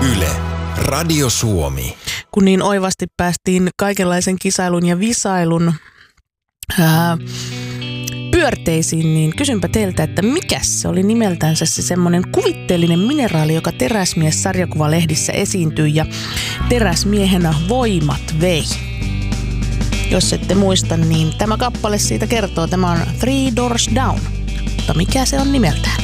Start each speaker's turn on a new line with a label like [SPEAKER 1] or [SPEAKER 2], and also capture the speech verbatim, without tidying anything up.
[SPEAKER 1] Yle, Radio Suomi.
[SPEAKER 2] Kun niin oivasti päästiin kaikenlaisen kisailun ja visailun ää, pyörteisiin, niin kysynpä teiltä, että mikäs se oli nimeltänsä se semmoinen kuvitteellinen mineraali, joka Teräsmies-sarjakuvalehdissä esiintyi ja teräsmiehenä voimat vei. Jos ette muista, niin tämä kappale siitä kertoo. Tämä on Three Doors Down. Mutta mikä se on nimeltään?